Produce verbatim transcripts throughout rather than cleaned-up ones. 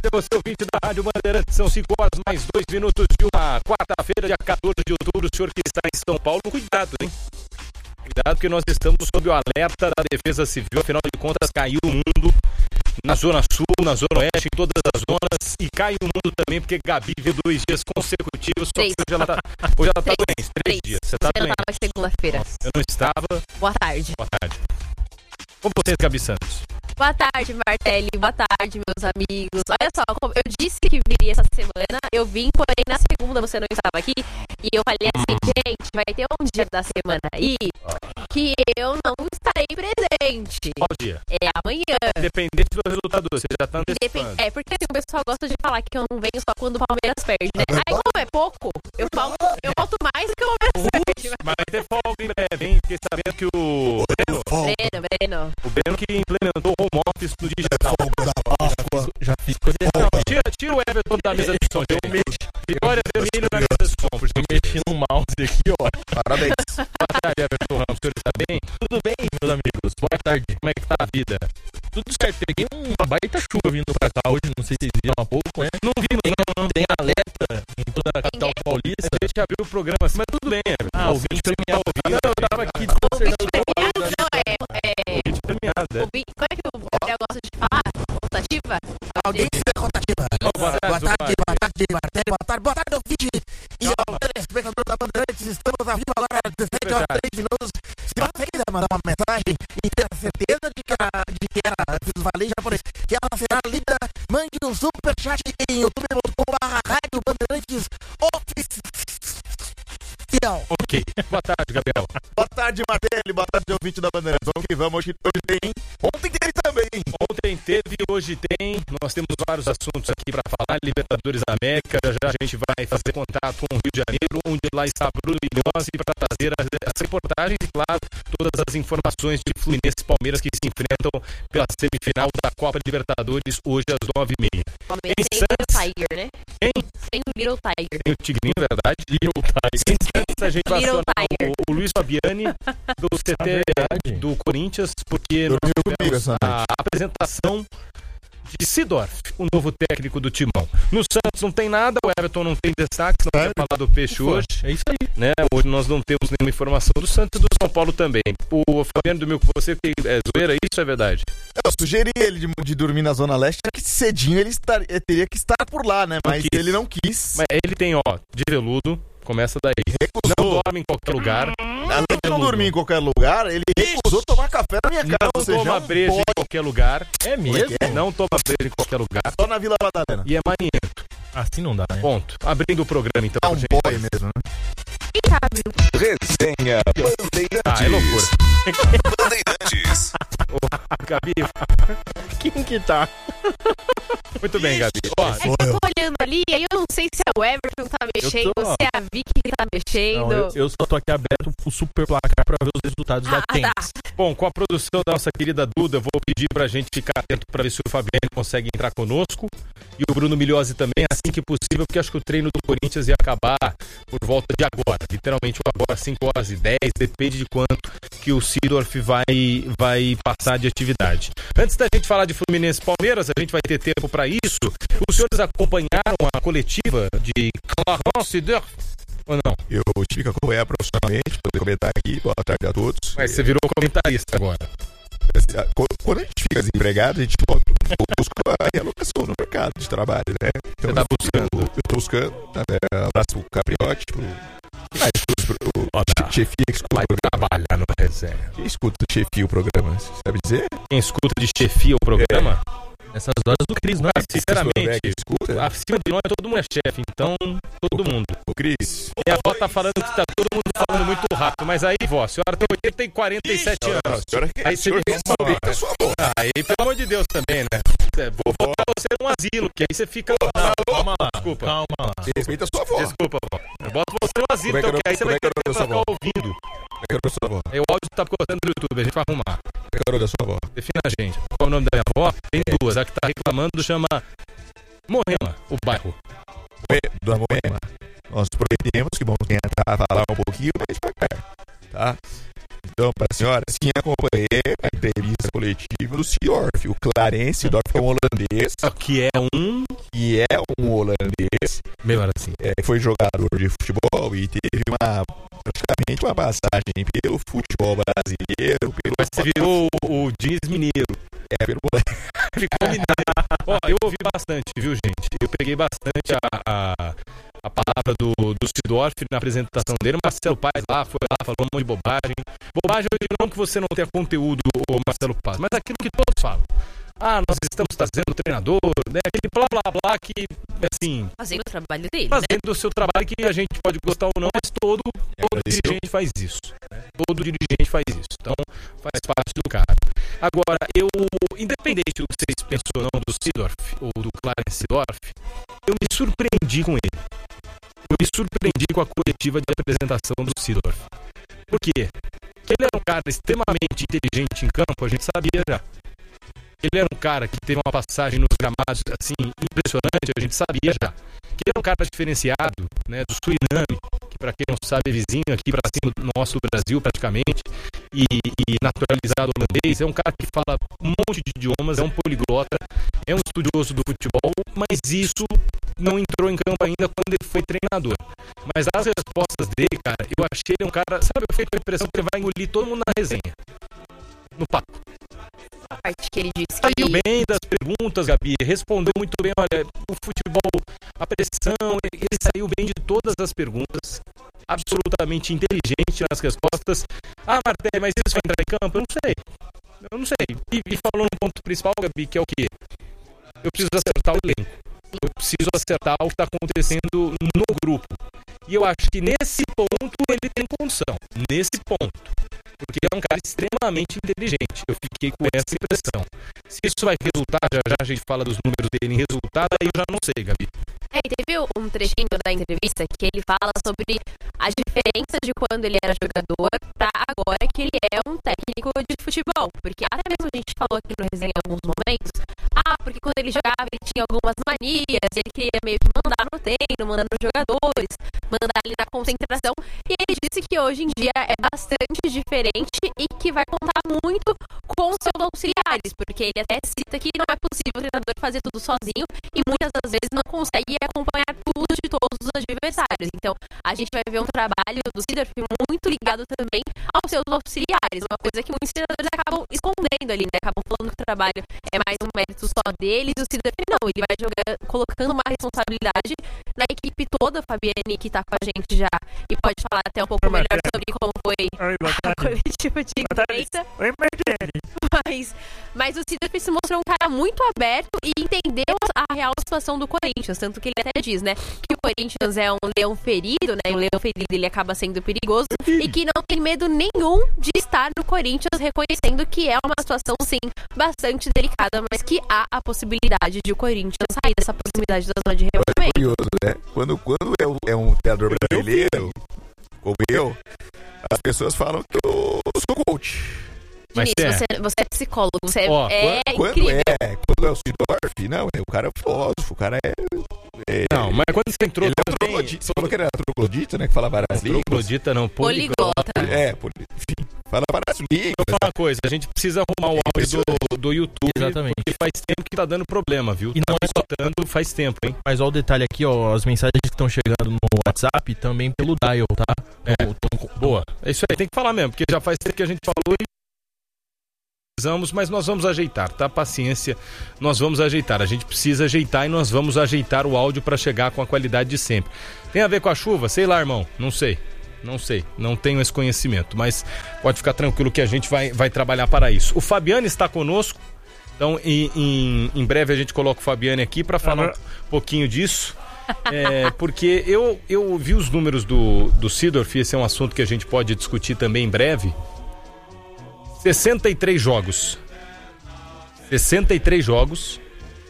tarde, você ouvinte da Rádio Bandeirantes. São cinco horas mais dois minutos de uma quarta-feira, dia quatorze de outubro. O senhor que está em São Paulo, cuidado, hein? Cuidado que nós estamos sob o alerta da Defesa Civil. Afinal de contas, caiu o mundo na Zona Sul, na Zona Oeste, em todas as zonas. E cai o mundo também, porque Gabi veio dois dias consecutivos. Só que hoje ela tá, hoje ela tá três, doente. Três, três dias. Você tá Você doente. não estava segunda-feira. Eu não estava. Boa tarde. Boa tarde. Com vocês, Gabi Santos. Boa tarde, Martelli. Boa tarde, meus amigos. Olha só, como eu disse que viria essa semana, eu vim, porém na segunda você não estava aqui. E eu falei assim, gente, vai ter um dia da semana aí que eu não estarei presente. Qual dia? É amanhã. Independente do resultado, você já tá antecipando. É, porque assim, o pessoal gosta de falar que eu não venho só quando o Palmeiras perde, né? Aí como é pouco, eu falto, eu falto mais do que o Palmeiras perde. Mas vai ter folga em breve, hein? Fiquei sabendo que o Breno, Breno, Breno. o Breno que implementou o home office no digital. Já fiz coisa errada. Tira, tira o Everton da mesa de som, gente. Vitória Vermelho na mesa de som. Eu mexi no mouse aqui, ó. Parabéns. Boa tarde, Everton Ramos. O senhor está bem? Tudo bem, meus amigos? Boa tarde. Como é que tá a vida? Tudo certo. Peguei uma baita chuva vindo pra cá hoje. Não sei se vocês viram há pouco, né? Não vi, Tem, não, não. tem alerta em toda a capital paulista. A gente abriu o programa assim, mas tudo bem, Everton. Ah, o vídeo premiado. ouvindo. Eu tava aqui Ouvinte desconcertado. premiado, não, é... é Ouvinte premiado, é. ouvi- como é que o Gabriel gosta de falar? Contativa? Alguém que é contativa. Boa tarde, Boa tarde, Zupar. boa tarde, Martelli, boa tarde, boa tarde, ouvinte. E ao telespectador da Bandeirantes, estamos ao vivo agora, dezessete horas e três minutos. Se você quiser mandar uma mensagem e ter a certeza de que ela, de que ela, fiz valer japonês, que ela será lida, mande um superchat em youtube ponto com barra rádio Bandeirantes oficial. Ok. Boa tarde, Gabriel. Boa tarde, Martelli, boa tarde, ouvinte da Bandeirantes. Vamos que vamos, hoje, hoje tem, ontem teve também. Ontem teve, hoje tem. Nós temos vários assuntos aqui para falar. Libertadores da América. Já já a gente vai fazer contato com o Rio de Janeiro, onde lá está Bruno Milhozzi para trazer as, as reportagens e, claro, todas as informações de Fluminense e Palmeiras que se enfrentam pela semifinal da Copa Libertadores hoje às nove e meia. Palmeiras Em sem o Santos- Tiger, né? Quem? Sem o Little Tiger. Tem o Tigrinho, verdade? Little Tiger. Antes a gente vai Little acionar Tiger. o, o Luiz Fabiani do C T verdade. do Corinthians, porque nós Dormiu comigo tivemos essa a apresentação de Sidorf, o novo técnico do Timão. No Santos não tem nada, o Everton não tem destaque, não vai falar do Peixe hoje, É isso aí. né? Hoje nós não temos nenhuma informação do Santos e do São Paulo também. O Fabiano dormiu com você, que é zoeira, isso é verdade? Eu sugeri ele de, de dormir na Zona Leste, que cedinho ele estar, eh, teria que estar por lá, né? Mas quis. ele não quis. Mas ele tem, ó, de veludo, começa daí. Não Recusou. dorme em qualquer lugar, Além de não dormir em qualquer lugar, ele recusou tomar café na minha casa. não Ou seja, toma um breja boy em qualquer lugar, É mesmo? não toma breja em qualquer lugar só na Vila Madalena. e é maniento. Assim não dá, né? Ponto. Abrindo o programa, então. É um gente. boy mesmo, né? Quem sabe? Resenha Ah, é loucura. Bandeirantes. Ô, Gabi, Quem que tá? muito bem, Gabi. Ó, É que eu tô olhando ali, aí eu não sei se é o Everton que tá mexendo, tô, ó. se é a Vicky que tá mexendo. Não, eu, eu só tô aqui aberto pro super placar pra ver os resultados da Ah, Champions. tá. bom, com a produção da nossa querida Duda, eu vou pedir pra gente ficar atento pra ver se o Fabiano consegue entrar conosco. E o Bruno Milhozzi também, assim que possível, porque acho que o treino do Corinthians ia acabar por volta de agora. Literalmente agora, cinco horas e dez, depende de quanto que o Sidorf vai, vai passar de atividade. Antes da gente falar de Fluminense e Palmeiras, a gente vai ter tempo pra isso. Os senhores acompanharam a coletiva de Clarence Sidorf? Ou não? Eu tive que acompanhar profissionalmente, poder comentar aqui. Boa tarde a todos. Mas você virou comentarista agora. Quando a gente fica desempregado, a gente busca a realocação no mercado de trabalho, né? Então, Você tá buscando? Eu, eu tô buscando. Né? Abraço pro Capriotti, pro, ah, pro, pro, pro chefia que escuta Vai o programa. trabalhar no resenha. Quem escuta chefia o programa, você sabe dizer? Quem escuta de chefia o programa, Nessas horas do Cris, não é? sinceramente, Quem escuta? acima de nós todo mundo é chefe, então todo mundo. O Cris. Minha avó tá falando que tá todo mundo falando muito rápido, mas aí, vó, a senhora tem oitenta e quarenta e sete Não, anos. a senhora que Aí a você senhora me respeita a sua avó. Ah, aí, pelo amor de Deus, também, né? É, vou botar você num asilo, que aí você fica... Não, calma lá. Desculpa. Calma lá. Respeita a sua avó. Desculpa, vó. Eu boto você num asilo, Como é que então, era- que aí você como vai é que ter era que a sua ficar avó? ouvindo. Como é que era a sua avó? Aí o áudio tá cortando no YouTube, a gente vai arrumar. Como é que era da sua avó? Defina a gente. Qual é o nome da minha avó? Tem duas. A que tá reclamando chama Moema, o bairro. Dona Moema, nós prometemos que vamos tentar falar um pouquinho mais devagar, tá? Então, para a senhora, sim, acompanhei a entrevista coletiva do Sidorf. O Clarence Sidorf é um holandês. Que é um que é um holandês, Melhor assim. é, foi jogador de futebol e teve uma, praticamente uma passagem pelo futebol brasileiro. Pelo Mas você virou o, o Diniz Mineiro. É, pelo Ficou mineiro. Ó, eu ouvi bastante, viu, gente? Eu peguei bastante a, a, a palavra do, do Sidorf na apresentação dele. O Marcelo Paz lá, foi lá, falou um monte de bobagem. Bobagem, eu digo não que você não tenha conteúdo, o Marcelo Paz, mas aquilo que todos falam. Ah, nós estamos trazendo o treinador, né? Aquele blá blá blá que, assim... Fazendo o trabalho dele, Fazendo né? o seu trabalho que a gente pode gostar ou não, mas todo, todo dirigente faz isso. Né? Todo dirigente faz isso. Então, faz parte do cara. Agora, eu, independente do que vocês pensam ou não do Seedorf, ou do Clarence Seedorf, eu me surpreendi com ele. Eu me surpreendi com a coletiva de apresentação do Seedorf. Por quê? Porque ele era um cara extremamente inteligente em campo, a gente sabia já. Ele era um cara que teve uma passagem nos gramados assim, impressionante, a gente sabia já. Que ele era um cara diferenciado, né, do Suriname, que para quem não sabe é vizinho aqui para cima do nosso Brasil praticamente, e, e naturalizado holandês. É um cara que fala um monte de idiomas, é um poliglota, é um estudioso do futebol, mas isso não entrou em campo ainda quando ele foi treinador. Mas as respostas dele, cara, eu achei ele um cara, sabe, eu fiquei com a impressão que ele vai engolir todo mundo na resenha, no papo. A parte que ele disse que... Saiu bem das perguntas, Gabi, respondeu muito bem, olha, o futebol, a pressão, ele saiu bem de todas as perguntas, absolutamente inteligente nas respostas. Ah, Marté, mas isso vai entrar em campo? Eu não sei, eu não sei. E, e falou no ponto principal, Gabi, que é o quê? Eu preciso acertar o elenco, eu preciso acertar o que está acontecendo no grupo. E eu acho que nesse ponto ele tem condição, nesse ponto. Porque é um cara extremamente inteligente. Eu fiquei com essa impressão. Se isso vai resultar, já já a gente fala dos números dele em resultado, aí eu já não sei, Gabi. É, e teve um trechinho da entrevista que ele fala sobre as diferenças de quando ele era jogador pra agora que ele é um técnico de futebol. Porque até mesmo a gente falou aqui no resenha em alguns momentos, ah, porque quando ele jogava ele tinha algumas manias, ele queria meio que mandar no treino, mandar nos jogadores, mandar ali na concentração. E ele disse que hoje em dia é bastante diferente e que vai contar muito com seus auxiliares, porque ele até cita que não é possível o treinador fazer tudo sozinho e muitas das vezes não consegue acompanhar tudo de todos os adversários. Então, a gente vai ver um trabalho do Seedorf muito ligado também aos seus auxiliares, uma coisa que muitos treinadores acabam escondendo ali, né? Acabam falando que o trabalho é mais um mérito só deles, e o Seedorf não, ele vai jogar, colocando uma responsabilidade na equipe toda. Fabiane, que tá com a gente já e pode falar até um pouco Oi, melhor Marcelo. sobre como foi Oi, boa a tarde. coletiva de Boa tarde. imprensa. Oi, Martini. Mas, mas o Seedorf se mostrou um cara muito aberto e entendeu a real situação do Corinthians. Tanto que ele até diz, né, que o Corinthians é um leão ferido, né, e o leão ferido ele acaba sendo perigoso e que não tem medo nenhum de estar no Corinthians, reconhecendo que é uma situação, sim, bastante delicada, mas que há a possibilidade de o Corinthians sair dessa proximidade da zona de É rebaixamento. curioso, né? Quando, quando é, um- é um treinador brasileiro, como eu, as pessoas falam que eu sou coach. Mas Diniz, é. você, você é psicólogo, você Ó, é Quando incrível. é, quando é o Seedorf, não, é, o cara é filósofo, o cara é... é Não, mas quando você entrou ele é um também... troglodita, você falou que ele era troglodita, né, que fala várias línguas. Troglodita não, poliglota. Poliglota. É, poli- enfim, fala várias línguas. Vou falar uma coisa, a gente precisa arrumar o áudio do, do YouTube, Exatamente. porque faz tempo que tá dando problema, viu? E Tá não é só- picotando faz tempo, hein? Mas olha o detalhe aqui, ó, as mensagens que estão chegando no WhatsApp também pelo dial, tá? É. Então, então, Boa, é isso aí, tem que falar mesmo, porque já faz tempo que a gente falou e precisamos, mas nós vamos ajeitar, tá? Paciência, nós vamos ajeitar. A gente precisa ajeitar e nós vamos ajeitar o áudio para chegar com a qualidade de sempre. Tem a ver com a chuva? Sei lá, irmão, não sei. Não sei, não tenho esse conhecimento, mas pode ficar tranquilo que a gente vai, vai trabalhar para isso. O Fabiano está conosco, então em, em, em breve a gente coloca o Fabiano aqui para falar um pouquinho disso. É, porque eu, eu vi os números do, do Seedorf, esse é um assunto que a gente pode discutir também em breve. sessenta e três jogos. sessenta e três jogos.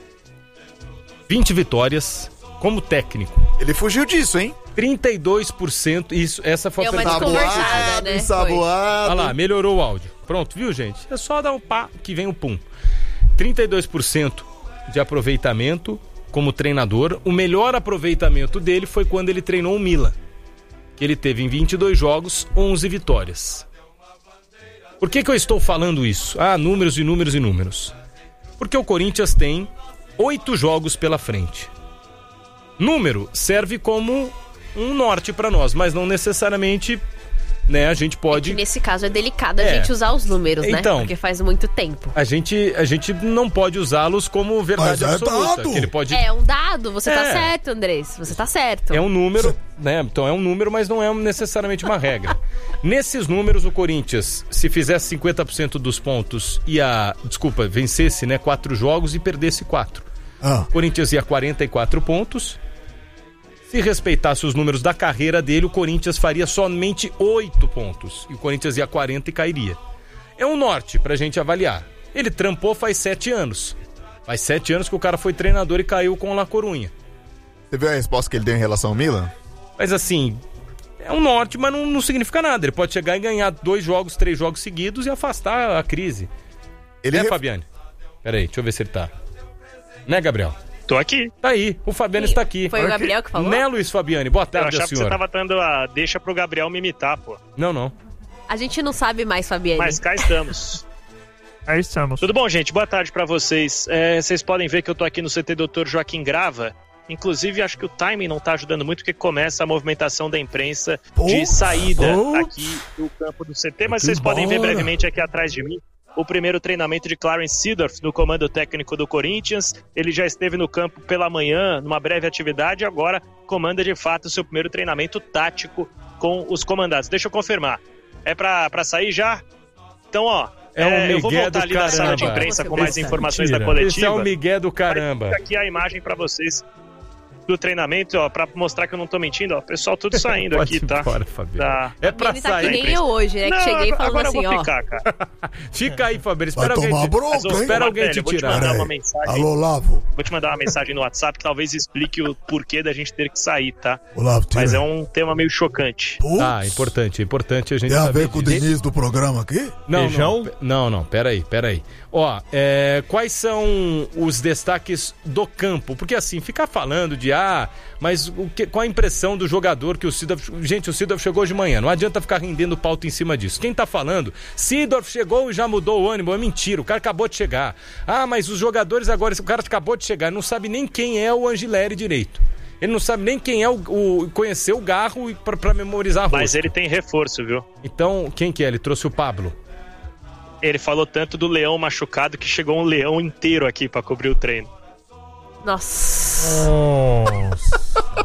vinte vitórias como técnico. Ele fugiu disso, hein? trinta e dois por cento. Isso, essa foi a É uma apresentação. desconversada, né? ensaboado. Olha lá, melhorou o áudio. Pronto, viu, gente? É só dar um pá que vem o pum. trinta e dois por cento de aproveitamento como treinador. O melhor aproveitamento dele foi quando ele treinou o Milan, que ele teve em vinte e dois jogos, onze vitórias. Por que que eu estou falando isso? Ah, números e números e números. Porque o Corinthians tem oito jogos pela frente. número serve como um norte para nós, mas não necessariamente, né, a gente pode... É que nesse caso é delicado a É. gente usar os números, Então, né? Porque faz muito tempo. A gente, a gente não pode usá-los como verdade Mas é absoluta. dado. Que ele pode... É um dado, você É. tá certo, Andrés. Você tá certo. É um número, né? Então é um número, mas não é necessariamente uma regra. Nesses números, o Corinthians, se fizesse cinquenta por cento dos pontos, ia, desculpa, vencesse, né, quatro jogos e perdesse quatro. Ah. O Corinthians ia quarenta e quatro pontos. Se respeitasse os números da carreira dele, o Corinthians faria somente oito pontos. E o Corinthians ia quarenta e cairia. É um norte pra gente avaliar. Ele trampou faz sete anos. Faz sete anos que o cara foi treinador e caiu com o La Corunha. Você viu a resposta que ele deu em relação ao Milan? Mas assim, é um norte, mas não, não significa nada. Ele pode chegar e ganhar dois jogos, três jogos seguidos e afastar a crise. Ele Né, ref- Fabiane? Peraí, deixa eu ver se ele tá. Né, Gabriel? Tô aqui. Tá aí, o Fabiano está aqui. Foi o Gabriel que falou? Né, Luiz Fabiane? Boa Eu tarde, achava a que você senhora. tava dando a deixa pro Gabriel me imitar, pô. Não, não. A gente não sabe mais, Fabiane. Mas cá estamos. Aí estamos. Tudo bom, gente? Boa tarde pra vocês. É, vocês podem ver que eu tô aqui no C T doutor Joaquim Grava. Inclusive, acho que o timing não tá ajudando muito, porque começa a movimentação da imprensa de Putz, saída putz. aqui do campo do C T. Mas Que vocês podem ver embora. brevemente aqui atrás de mim o primeiro treinamento de Clarence Seedorf no comando técnico do Corinthians. Ele já esteve no campo pela manhã, numa breve atividade, e agora comanda de fato o seu primeiro treinamento tático com os comandados. Deixa eu confirmar. É pra, pra sair já? Então, ó, É um é, eu vou migué voltar do ali na sala de caramba. imprensa com Você mais pensa. informações Mentira. da coletiva. Esse é o migué do caramba. Fica aqui a imagem pra vocês do treinamento, ó, pra mostrar que eu não tô mentindo, ó. Pessoal tudo saindo Pode aqui, ir tá? embora, Fabiano. Tá. É pra Ele tá que sair. nem eu hoje, né? Não, que cheguei agora, falando agora assim, eu vou ó. ficar, cara. Fica aí, Fabiano. Vai Espera alguém tomar te... bronca, Mas, ô, hein? Espera alguém Martelli, te eu vou te tirar. mandar Peraí. uma mensagem. Alô, Lavo. Vou te mandar uma mensagem no WhatsApp que talvez explique o porquê da gente ter que sair, tá? Olavo, tira. Mas é um tema meio chocante. Putz, Ah, importante, é importante a gente Tem a saber ver com o disso. Diniz do programa aqui? Não, Feijão? não, pe- não, não, peraí, peraí. Ó, é, quais são os destaques do campo? Porque assim, ficar falando de, ah, mas o que, qual a impressão do jogador que o Seedorf... Gente, o Seedorf chegou de manhã, não adianta ficar rendendo pauta em cima disso. Quem tá falando, Seedorf chegou e já mudou o ânimo, é mentira, o cara acabou de chegar. Ah, mas os jogadores agora, o cara acabou de chegar, não sabe nem quem é o Angileri direito. Ele não sabe nem quem é o... o conhecer o Garro e pra, pra memorizar a Mas rosto. ele tem reforço, viu? Então, quem que é? Ele trouxe o Pablo. Ele falou tanto do leão machucado que chegou um leão inteiro aqui pra cobrir o treino. Nossa. Nossa.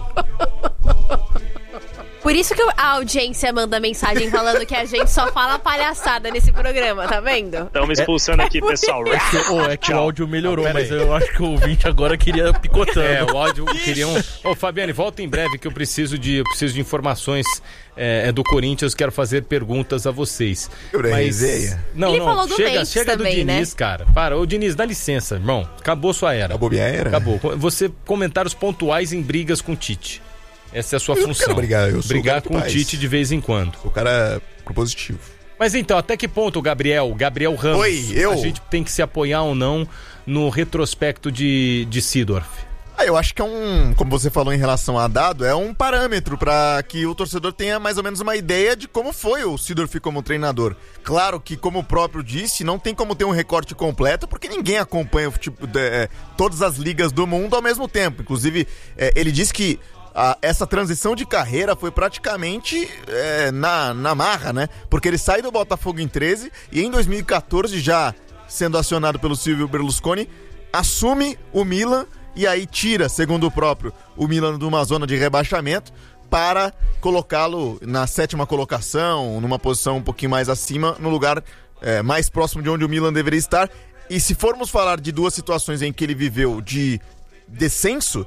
Por isso que a audiência manda mensagem falando que a gente só fala palhaçada nesse programa, tá vendo? Estamos expulsando aqui, pessoal. Ô, é que o Tchau. áudio melhorou, Não, pera mas aí. eu acho que o ouvinte agora queria picotando. É, o áudio queriam. Ô, Fabiane, volta em breve que eu preciso de, eu preciso de informações é, é do Corinthians, quero fazer perguntas a vocês. Eu resenha. Não, Ele não, falou do chega, Memphis chega também, do Diniz, né? cara. Para, ô Diniz, dá licença, irmão. Acabou sua era. Acabou minha era? Acabou. Você comentários pontuais em brigas com o Tite. Essa é a sua Eu não função. quero brigar, eu sou o Brigar cara que com o faz. Tite de vez em quando. O cara é propositivo. Mas então, até que ponto o Gabriel, Gabriel Ramos, Oi, eu? a gente tem que se apoiar ou não no retrospecto de, de Seedorf? Ah, eu acho que é um, como você falou em relação a dado, é um parâmetro para que o torcedor tenha mais ou menos uma ideia de como foi o Seedorf como treinador. Claro que, como o próprio disse, não tem como ter um recorte completo, porque ninguém acompanha o tipo de, é, todas as ligas do mundo ao mesmo tempo. Inclusive, é, ele disse que a, essa transição de carreira foi praticamente é, na, na marra, né? Porque ele sai do Botafogo em treze e em dois mil e quatorze, já sendo acionado pelo Silvio Berlusconi, assume o Milan e aí tira, segundo o próprio, o Milan de uma zona de rebaixamento para colocá-lo na sétima colocação, numa posição um pouquinho mais acima, no lugar é, mais próximo de onde o Milan deveria estar. E se formos falar de duas situações em que ele viveu de descenso,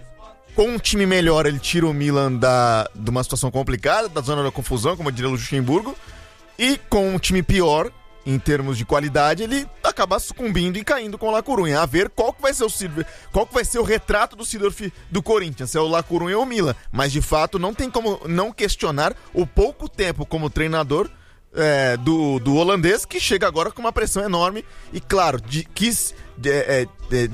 com um time melhor ele tira o Milan da, de uma situação complicada, da zona da confusão, como diria o Luxemburgo, e com um time pior, em termos de qualidade, ele acaba sucumbindo e caindo com o La Corunha. A ver qual que vai ser o Seedorf, qual que vai ser o retrato do Seedorf do Corinthians, se é o La Corunha ou o Milan. Mas de fato não tem como não questionar o pouco tempo como treinador é, do, do holandês, que chega agora com uma pressão enorme e, claro, de, quis de, é, de,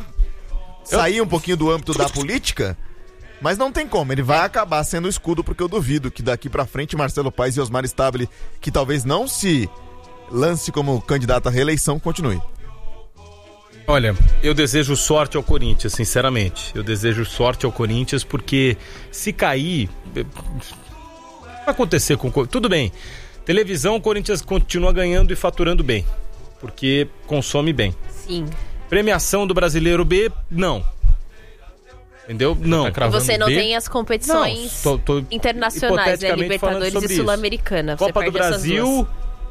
sair um pouquinho do âmbito da política. Mas não tem como, ele vai acabar sendo o escudo, porque eu duvido que daqui pra frente Marcelo Paes e Osmar Stabile, que talvez não se lance como candidato à reeleição, continue. Olha, eu desejo sorte ao Corinthians, sinceramente. Eu desejo sorte ao Corinthians porque se cair, vai acontecer com o Corinthians. Tudo bem, televisão o Corinthians continua ganhando e faturando bem, porque consome bem. Sim. Premiação do Brasileiro B, não. Entendeu? Não. Tá você não B? Tem as competições não, tô, tô internacionais, né? Libertadores e Sul-Americana. Copa do Brasil...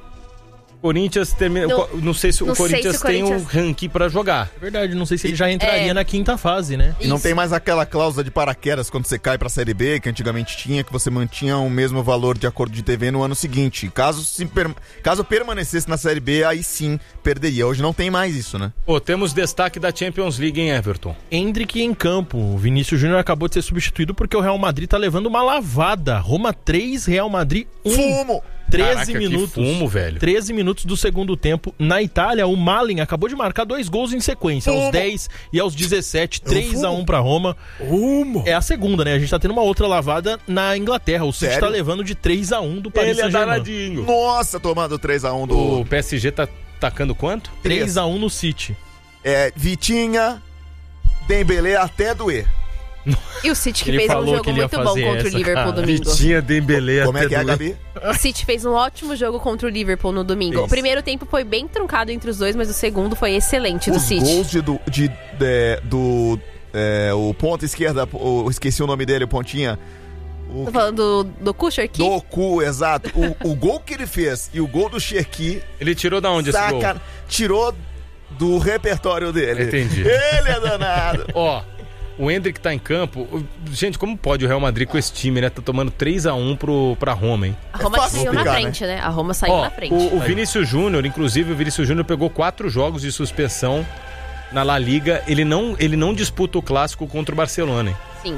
Corinthians termina. Não, não sei se o Corinthians se o tem Corinthians... um ranking pra jogar. É verdade, não sei se ele já entraria é... na quinta fase, né? E não tem mais aquela cláusula de paraquedas quando você cai pra Série B, que antigamente tinha, que você mantinha o mesmo valor de acordo de T V no ano seguinte. Caso, se per... Caso permanecesse na Série B, aí sim perderia. Hoje não tem mais isso, né? Pô, temos destaque da Champions League em Everton. Endrick em campo. O Vinícius Júnior acabou de ser substituído porque o Real Madrid tá levando uma lavada. Roma três, Real Madrid um. Fumo! treze Caraca, minutos. Fumo, velho. treze minutos do segundo tempo. Na Itália, o Malin acabou de marcar dois gols em sequência. Fumo. Aos dez e aos dezessete. três a um pra Roma. Fumo. É a segunda, né? A gente tá tendo uma outra lavada na Inglaterra. O City Sério? Tá levando de três a um do Paris Saint-Germain. Nossa, tomando três a um do... O P S G tá tacando quanto? três a um no City. É, Vitinha, Dembélé até doer. E o City que ele fez um jogo muito bom contra essa, o Liverpool cara. domingo. Vitinha, Dembélé Como até é que é, Gabi? O City fez um ótimo jogo contra o Liverpool no domingo. Isso. O primeiro tempo foi bem truncado entre os dois, mas o segundo foi excelente do os City. Os gols de, do, de, de, do é, o ponta esquerda, o, esqueci o nome dele, o pontinha. O, Tô falando do, do Cu, Cherki? Do Cu, exato. O, o gol que ele fez e o gol do Cherki... Ele tirou da onde saca, esse gol? Tirou do repertório dele. Entendi. Ele é danado. Ó... O Endrick tá em campo. Gente, como pode o Real Madrid com esse time, né? Tá tomando três a um pro, pra Roma, hein? A Roma é saiu explicar, na frente, né? né? A Roma saiu Ó, na frente. O, o Vinícius Júnior, inclusive, o Vinícius Júnior pegou quatro jogos de suspensão na La Liga. Ele não, ele não disputa o clássico contra o Barcelona, hein? Sim.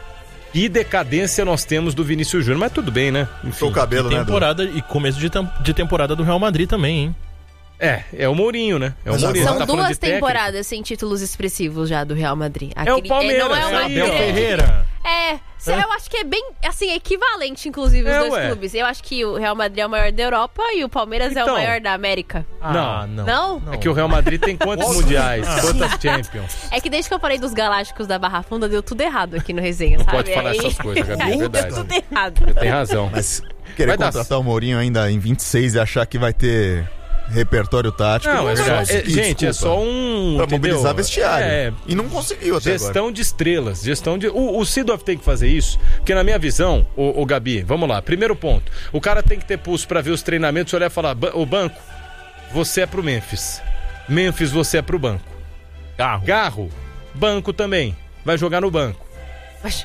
Que decadência nós temos do Vinícius Júnior, mas tudo bem, né? Enfim, o cabelo, né? Temporada, e começo de, tem, de temporada do Real Madrid também, hein? É, é o Mourinho, né? É o Mourinho. São tá duas temporadas sem títulos expressivos já do Real Madrid. Aquele, é o Palmeiras. É, não é uma é grande... Ferreira. É, é, eu acho que é bem, assim, equivalente, inclusive, os é, dois ué. clubes. Eu acho que o Real Madrid é o maior da Europa e o Palmeiras então, é o maior da América. Ah, não. Não? não? É que o Real Madrid tem quantos mundiais? Ah. Quantas Champions? É que desde que eu falei dos Galácticos da Barra Funda, deu tudo errado aqui no resenha, não sabe? Pode falar Aí... essas coisas, Gabi, é verdade. Deu tudo errado. Você tem razão. Mas querer vai contratar dar... o Mourinho ainda em vinte e seis e achar que vai ter... repertório tático. Não, é verdade. É, gente, é só um... Pra entendeu? mobilizar vestiário. É, e não conseguiu até Gestão agora. de estrelas. Gestão de... O, o Seedorf tem que fazer isso, porque na minha visão, o, o Gabi, vamos lá, primeiro ponto. O cara tem que ter pulso pra ver os treinamentos, olhar e falar, o banco, você é pro Memphis. Memphis, você é pro banco. Garro. Garro, banco também. Vai jogar no banco. Mas...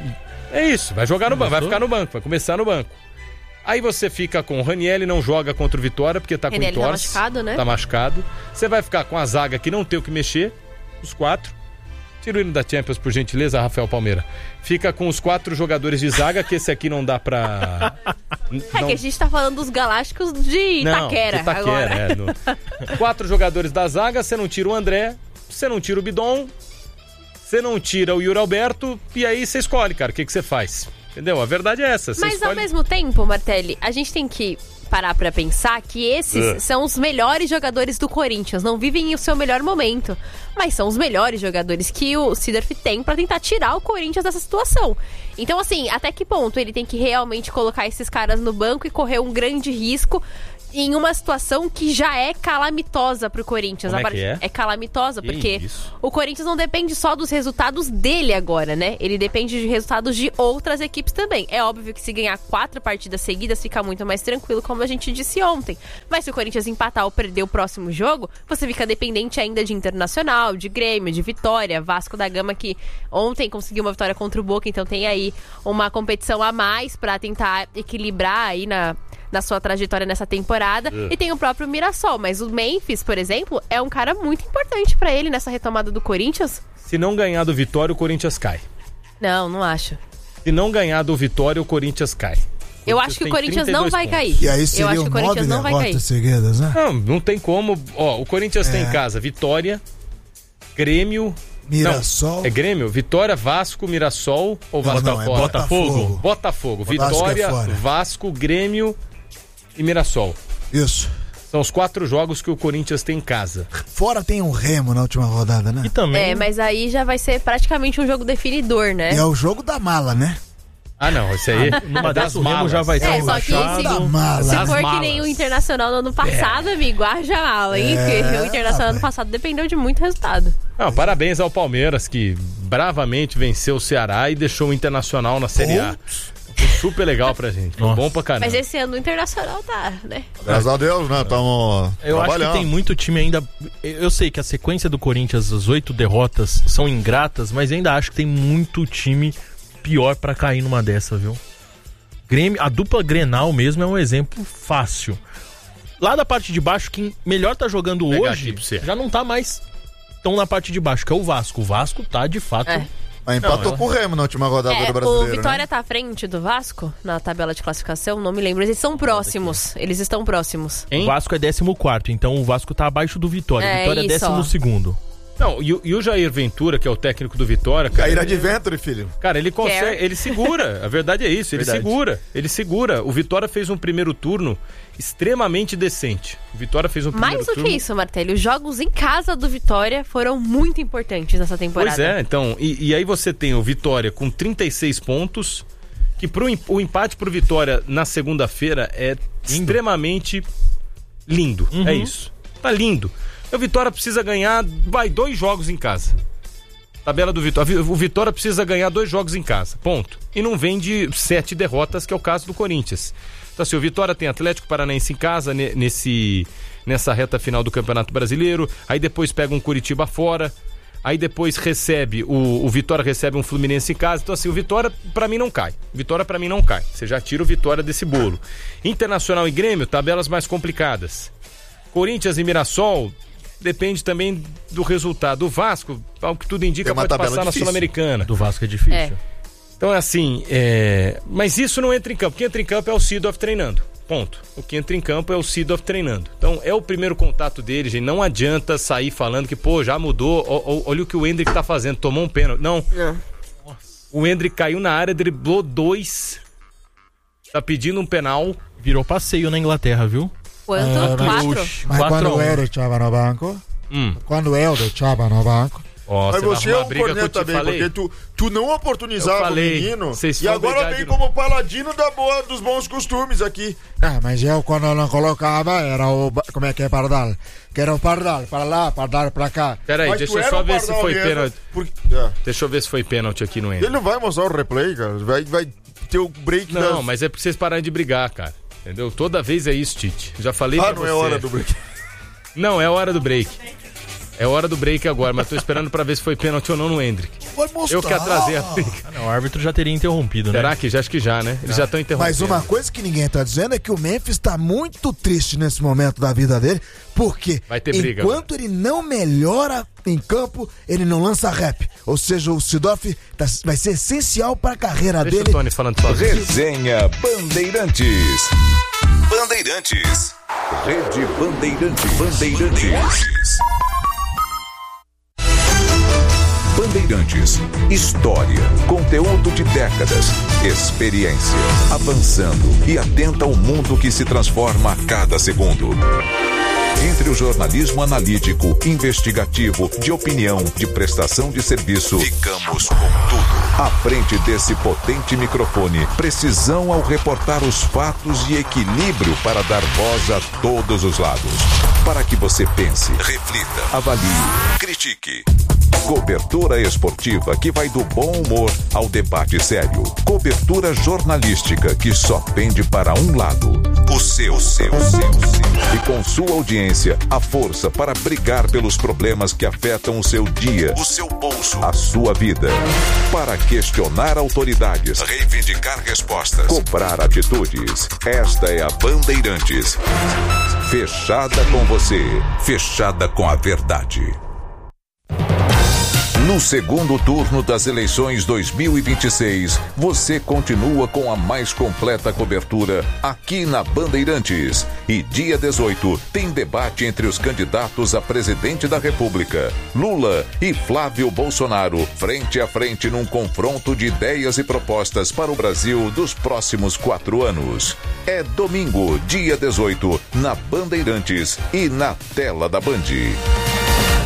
É isso, vai jogar no banco, vai ficar no banco, vai começar no banco. Aí você fica com o Ranieri, não joga contra o Vitória, porque tá com Ranieri entorse. tá machucado, né? Tá machucado. Você vai ficar com a zaga que não tem o que mexer, os quatro. Tira o hino da Champions, por gentileza, Rafael Palmeira. Fica com os quatro jogadores de zaga, que esse aqui não dá pra... É não... que a gente tá falando dos Galácticos de Itaquera, não, de Itaquera agora. É, no... Quatro jogadores da zaga, você não tira o André, você não tira o Bidon, você não tira o Yuri Alberto, e aí você escolhe, cara, o que que você faz? Entendeu? A verdade é essa. Mas escolhe... ao mesmo tempo, Martelli, a gente tem que parar pra pensar que esses uh. são os melhores jogadores do Corinthians. Não vivem o seu melhor momento, mas são os melhores jogadores que o Seedorf tem pra tentar tirar o Corinthians dessa situação. Então, assim, até que ponto ele tem que realmente colocar esses caras no banco e correr um grande risco em uma situação que já é calamitosa pro Corinthians. Como é que é? É calamitosa, que porque isso? O Corinthians não depende só dos resultados dele agora, né? Ele depende de resultados de outras equipes também. É óbvio que se ganhar quatro partidas seguidas fica muito mais tranquilo, como a gente disse ontem. Mas se o Corinthians empatar ou perder o próximo jogo, você fica dependente ainda de Internacional, de Grêmio, de Vitória, Vasco da Gama, que ontem conseguiu uma vitória contra o Boca, então tem aí uma competição a mais pra tentar equilibrar aí na... na sua trajetória nessa temporada, uh. e tem o próprio Mirassol, mas o Memphis, por exemplo, é um cara muito importante pra ele nessa retomada do Corinthians. Se não ganhar do Vitória, o Corinthians cai. Não, não acho. Se não ganhar do Vitória, o Corinthians cai. O Eu acho que o Corinthians não vai pontos. cair. E aí seria Eu acho que o Corinthians não vai cair. Seguidas, né? Não, não tem como. Ó, o Corinthians é. tem em casa Vitória, Grêmio... Mirassol. Não, é Grêmio, Vitória, Vasco, Mirassol ou Vasco não, não, é Botafogo. Botafogo. Vitória, Vasco é Vasco, Grêmio e Mirassol. Isso. São os quatro jogos que o Corinthians tem em casa. Fora tem um Remo na última rodada, né? E também... É, mas aí já vai ser praticamente um jogo definidor, né? E é o jogo da mala, né? Ah, não, esse aí... Numa é das dessas o Remo malas. já vai É, ser só que rebaixado. Da mala. Se Das for malas. que nem o Internacional no ano passado, amigo, haja mala, hein? É, Porque o Internacional no ano passado dependeu de muito resultado. Não, parabéns ao Palmeiras, que bravamente venceu o Ceará e deixou o Internacional na Série A. Foi super legal pra gente. Foi Nossa. bom pra caramba. Mas esse ano o Internacional tá, né? Graças a Deus, né? Estamos Eu acho que tem muito time ainda. Eu sei que a sequência do Corinthians, as oito derrotas, são ingratas, mas ainda acho que tem muito time pior pra cair numa dessa, viu? Grêmio, a dupla Grenal mesmo é um exemplo fácil. Lá da parte de baixo, quem melhor tá jogando Vou pegar hoje aqui pra você. já não tá mais tão na parte de baixo, que é o Vasco. O Vasco tá de fato. É. Mas empatou Não, com o Remo na última rodada É, do o Brasileiro, Vitória né? tá à frente do Vasco na tabela de classificação, não me lembro. Eles são próximos. Eles estão próximos. O Hein? Vasco é décimo quarto, então o Vasco tá abaixo do Vitória. É Vitória é isso, décimo ó. segundo. Não, e, o- e o Jair Ventura, que é o técnico do Vitória, cara, Cair Adventure, filho. cara, ele consegue, Quer. ele segura. A verdade é isso, ele Verdade. segura. Ele segura. O Vitória fez um primeiro turno extremamente decente. O Vitória fez um primeiro Mais do turno... que isso, Martelli, os jogos em casa do Vitória foram muito importantes nessa temporada. Pois é, então, e, e aí você tem o Vitória com trinta e seis pontos, que pro, em- o empate pro Vitória na segunda-feira é extremamente lindo. É isso. Tá lindo. O Vitória precisa ganhar, vai, dois jogos em casa. Tabela do Vitória. O Vitória precisa ganhar dois jogos em casa, ponto. E não vem de sete derrotas, que é o caso do Corinthians. Então assim, o Vitória tem Atlético Paranaense em casa, ne- nesse, nessa reta final do Campeonato Brasileiro, aí depois pega um Curitiba fora, aí depois recebe, o, o Vitória recebe um Fluminense em casa, então assim, o Vitória pra mim não cai. Vitória pra mim não cai. Você já tira o Vitória desse bolo. Internacional e Grêmio, tabelas mais complicadas. Corinthians e Mirassol, depende também do resultado. O Vasco, ao que tudo indica, Tem uma pode tabela passar na difícil. Sul-Americana. Do Vasco é difícil. É. Então é assim, é... mas isso não entra em campo. O que entra em campo é o Seedorf treinando. Ponto. O que entra em campo é o Seedorf treinando. Então é o primeiro contato dele, gente. Não adianta sair falando que, pô, já mudou. Ó, ó, olha o que o Endrick tá fazendo. Tomou um pênalti. Não. O Endrick caiu na área, driblou dois. Tá pedindo um penal. Virou passeio na Inglaterra, viu? Quanto? É, mas- Quatro? Oxi, Mas quatro a quando um. eu deixava no banco, Hum. quando eu deixava no banco, Ó, Mas vai você é arrumar um briga que eu corneta te também, falei. porque tu, tu não oportunizava Eu falei, o menino vocês e vão agora brigar vem de novo. como paladino da boa, dos bons costumes aqui. ah, mas eu quando eu não colocava era o, ba- como é que é Pardal? Que era o Pardal, para lá, Pardal para cá. Peraí, Mas deixa tu eu era só um ver se pardal foi mesmo, pênalti. porque- é. Deixa eu ver se foi pênalti aqui no Ele Endrick. não vai mostrar o replay, cara. Vai, vai ter o break Não, das... mas é porque vocês pararem de brigar, cara. Entendeu? Toda vez é isso, Tite. Já falei Ah, pra não você. é hora do break. Não, é hora do break. É hora do break agora, mas tô esperando pra ver se foi pênalti ou não no Endrick. Vai mostrar. Eu que atrasei a briga. Ah, não, o árbitro já teria interrompido, né? Será que já? Acho que já, né? Eles já estão interrompendo. Mas uma coisa que ninguém tá dizendo é que o Memphis tá muito triste nesse momento da vida dele, porque Vai ter briga enquanto ele não melhora em campo, ele não lança rap. Ou seja, o Seedorf tá- vai ser essencial para a carreira Deixa dele. o Tony falando sozinho. Resenha Bandeirantes. Bandeirantes. Rede Bandeirantes. Bandeirantes. Bandeirantes. História, conteúdo de décadas, experiência, avançando e atenta ao mundo que se transforma a cada segundo. Entre o jornalismo analítico, investigativo, de opinião, de prestação de serviço, ficamos com tudo. À frente desse potente microfone, precisão ao reportar os fatos e equilíbrio para dar voz a todos os lados. Para que você pense, reflita, avalie, critique. Cobertura esportiva que vai do bom humor ao debate sério. Cobertura jornalística que só pende para um lado. O seu, o seu, o seu, o seu. E com sua audiência, a força para brigar pelos problemas que afetam o seu dia, o seu bolso, a sua vida. Para questionar autoridades, reivindicar respostas, cobrar atitudes. Esta é a Bandeirantes. Fechada com você, fechada com a verdade. No segundo turno das eleições dois mil e vinte e seis, você continua com a mais completa cobertura aqui na Bandeirantes. E dia dezoito tem debate entre os candidatos a presidente da República, Lula e Flávio Bolsonaro, frente a frente num confronto de ideias e propostas para o Brasil dos próximos quatro anos. É domingo, dia dezoito, na Bandeirantes e na tela da Band.